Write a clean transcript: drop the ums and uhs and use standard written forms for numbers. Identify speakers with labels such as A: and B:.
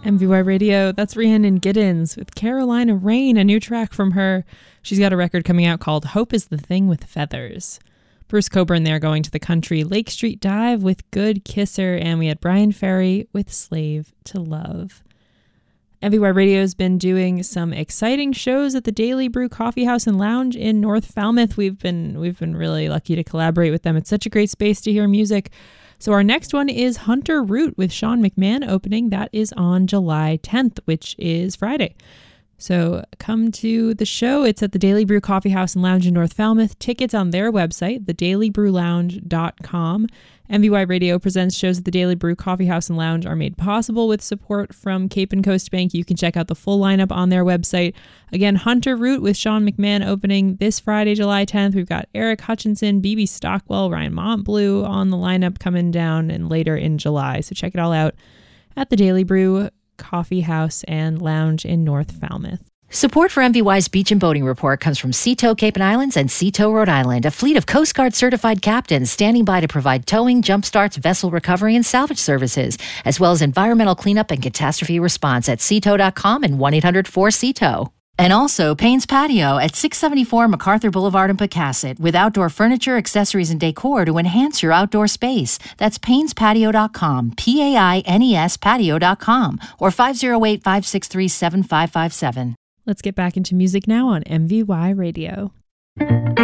A: MVY Radio, that's Rhiannon Giddens with Carolina Rain, a new track from her. She's got a record coming out called Hope is the Thing with Feathers. Bruce Coburn there going to the country. Lake Street Dive with Good Kisser, and we had Brian Ferry with Slave to Love. MVY Radio's been doing some exciting shows at the Daily Brew Coffee House and Lounge in North Falmouth. We've been really lucky to collaborate with them. It's such a great space to hear music. So our next one is Hunter Root with Sean McMahon opening. That is on July 10th, which is Friday. So come to the show. It's at the Daily Brew Coffee House and Lounge in North Falmouth. Tickets on their website, thedailybrewlounge.com. MVY Radio presents shows at the Daily Brew Coffee House and Lounge are made possible with support from Cape and Coast Bank. You can check out the full lineup on their website. Again, Hunter Root with Sean McMahon opening this Friday, July 10th. We've got Eric Hutchinson, BB Stockwell, Ryan Montbleu on the lineup coming down and later in July. So check it all out at the Daily Brew Coffee House and Lounge in North Falmouth.
B: Support for MVY's Beach and Boating Report comes from Seatow Cape and Islands and Seatow Rhode Island, a fleet of Coast Guard certified captains standing by to provide towing, jump starts, vessel recovery, and salvage services, as well as environmental cleanup and catastrophe response at seatow.com and 1-800-4SEATOW. And also Payne's Patio at 674 MacArthur Boulevard in Pecasset with outdoor furniture, accessories, and decor to enhance your outdoor space. That's payneспатio.com, P-A-I-N-E-S patio.com, or 508-563-7557.
A: Let's get back into music now on MVY Radio.